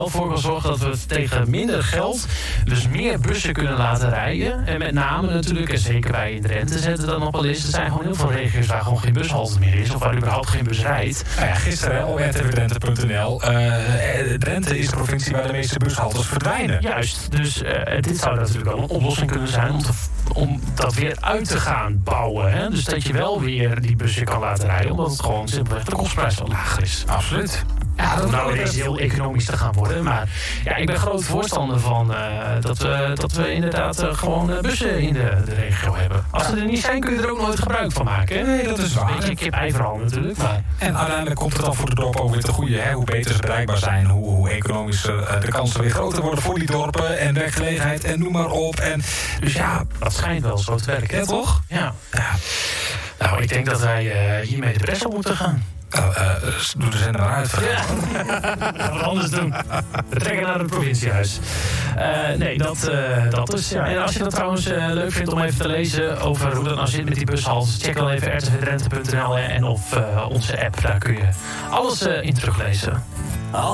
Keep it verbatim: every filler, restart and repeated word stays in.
voor wil zorgen dat we tegen minder geld dus meer bussen kunnen laten rijden. En met name natuurlijk, en zeker wij in Drenthe zetten dat nog wel eens, er zijn gewoon heel veel regio's waar gewoon geen bushalte meer is, of waar überhaupt geen bus rijdt. Nou ja, gisteren op r t v drenthe punt n l. Uh, Drenthe is de provincie waar de meeste bushaltes verdwijnen. Juist, dus uh, dit zou natuurlijk wel een oplossing kunnen zijn om, te, om dat weer uit te gaan bouwen. Hè? Dus dat je wel weer die bussen kan laten rijden, omdat het gewoon simpelweg de kostprijs wat lager is. Absoluut. Ja, dat nou ineens heel economisch te gaan worden. Maar ja, ik ben groot voorstander van uh, dat, we, dat we inderdaad uh, gewoon uh, bussen in de, de regio hebben. Als ze er niet zijn, kun je er ook nooit gebruik van maken. Hè? Nee, dat is waar. Een beetje kip-ei-verhaal natuurlijk. Maar... En uiteindelijk komt het dan voor de dorpen ook weer te goede. Hè? Hoe beter ze bereikbaar zijn, hoe, hoe economisch uh, de kansen weer groter worden voor die dorpen. En werkgelegenheid en noem maar op. En, dus ja, dat schijnt wel zo te werken. Ja, toch? Ja. ja. Nou, ik denk dat wij uh, hiermee de pres op moeten gaan. Uh, uh, doe de zender maar uit. Ja. Gaan we anders doen. We trekken naar het provinciehuis. Uh, nee, dat, uh, dat is. Ja. En als je dat trouwens uh, leuk vindt om even te lezen over hoe dat nou zit met die bushaltes, check dan even r t v drenthe punt n l en of uh, onze app. Daar kun je alles uh, in teruglezen.